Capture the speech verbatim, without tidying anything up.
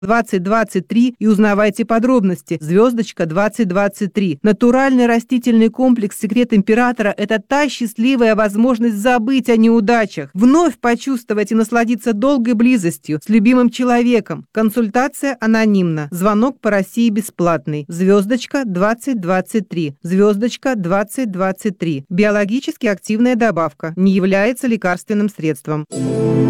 двадцать двадцать три и узнавайте подробности. Звездочка двадцать двадцать три. Натуральный растительный комплекс «Секрет императора» – это та счастливая возможность забыть о неудачах, вновь почувствовать и насладиться долгой близостью с любимым человеком. Консультация анонимна. Звонок по России бесплатный. Звездочка двадцать двадцать три. Звездочка двадцать двадцать три. Биологически активная добавка. Не является лекарственным средством.